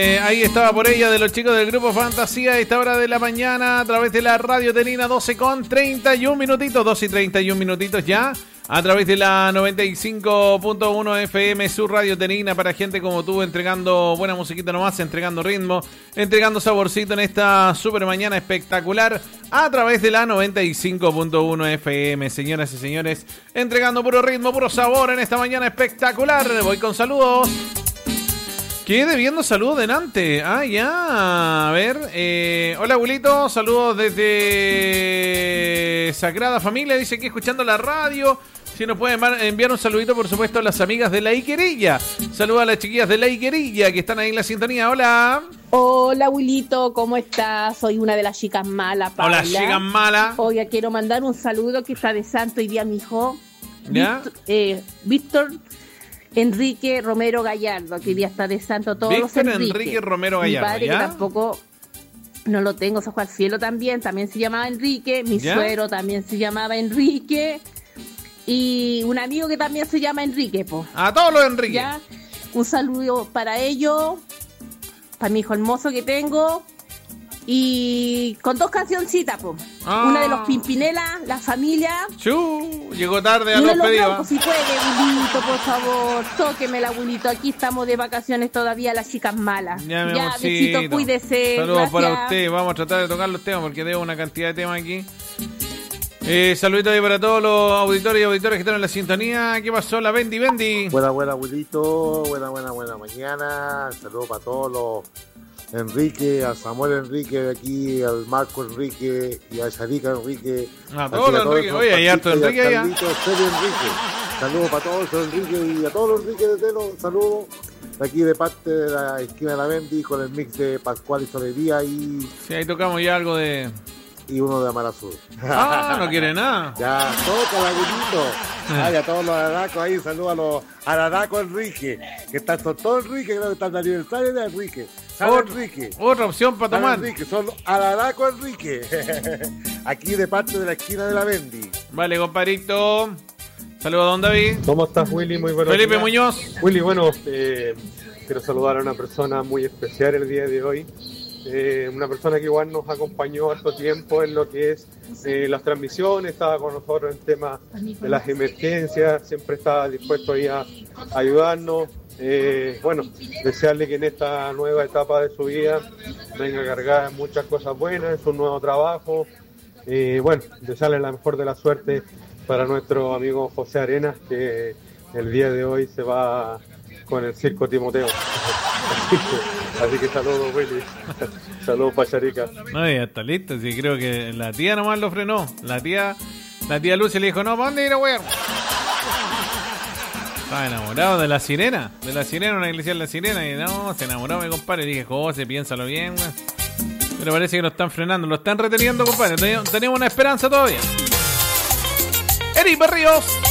Ahí estaba por ella de los chicos del grupo Fantasía a esta hora de la mañana a través de la Radio Tenina 12:31 minutitos, 12:31 minutitos ya. A través de la 95.1 FM, su Radio Tenina, para gente como tú, entregando buena musiquita nomás, entregando ritmo, entregando saborcito en esta super mañana espectacular. A través de la 95.1 FM, señoras y señores, entregando puro ritmo, puro sabor en esta mañana espectacular. Voy con saludos. Quedé debiendo saludos delante. Ah, ya. A ver. Hola, abuelito. Saludos desde Sagrada Familia. Dice que escuchando la radio. Si nos pueden enviar un saludito, por supuesto, a las amigas de La Higuerilla. Saludos a las chiquillas de La Higuerilla que están ahí en la sintonía. Hola. Hola, abuelito. ¿Cómo estás? Soy una de las chicas malas, Paula. Hola, chicas malas. Oiga, quiero mandar un saludo que está de santo hoy día mi hijo. ¿Ya? Víctor Enrique Romero Gallardo, que hoy día está de santo todos Víctor los Enrique Romero Gallardo. Mi padre, ¿ya? que tampoco no lo tengo, se fue al cielo también se llamaba Enrique. Mi ¿ya? suegro también se llamaba Enrique. Y un amigo que también se llama Enrique, po. A todos los Enrique. ¿Ya? Un saludo para ellos, para mi hijo hermoso que tengo. Y con 2 cancioncitas, po. Una de los Pimpinela, La Familia. Llegó tarde a los los pedidos. Blancos, si puede, abuelito, por favor. Tóquemela, abuelito. Aquí estamos de vacaciones todavía, las chicas malas. Ya, mi amorcito. Besito, cuídese. Saludos Gracias. para usted. Vamos a tratar de tocar los temas porque debo una cantidad de temas aquí. Saluditos ahí para todos los auditores y auditores que están en la sintonía. ¿Qué pasó, la Bendy? Buena, abuelito. Buena mañana. Saludos para todos los Enrique, a Samuel Enrique de aquí, al Marco Enrique y a Yarika Enrique. A todos los Enrique. Oye, hay harto Enrique allá. Saludos para todos los Enrique y a todos los Enrique de Telo. Saludos de aquí de parte de la esquina de la Bendy con el mix de Pascual y Solería y... Sí, ahí tocamos ya algo de... Y uno de Amar Azul. No quiere nada. Ya, toca el abuelito. Ay, a todos los araracos ahí, saludos a los araracos Enrique. Que están todos Enrique, creo que están de aniversario de Enrique. Enrique. Otra opción para tomar. Enrique, son araracos Enrique. Aquí de parte de la esquina de la Bendy. Vale, compadrito. Saludos a don David. ¿Cómo estás, Willy? Muy buenos Felipe días. Muñoz. Willy, bueno, quiero saludar a una persona muy especial el día de hoy. Una persona que igual nos acompañó harto tiempo en lo que es las transmisiones, estaba con nosotros en temas de las emergencias, siempre estaba dispuesto ahí a ayudarnos. Bueno, desearle que en esta nueva etapa de su vida venga cargada de muchas cosas buenas, en su nuevo trabajo. Bueno, desearle la mejor de la suerte para nuestro amigo José Arenas, que el día de hoy se va con el Circo Timoteo. Así que saludos, Willy. Saludos para Yarika. No, ya está listo. Sí, creo que la tía nomás lo frenó. La tía Lucia le dijo, no, ¿para dónde ir a wear? Estaba enamorado de la sirena. De la sirena, una iglesia de la sirena. Y no, se enamoró mi compadre. Y dije, José, piénsalo bien, güey. Pero parece que lo están frenando. Lo están reteniendo, compadre. Tenemos una esperanza todavía. Eri Berríos.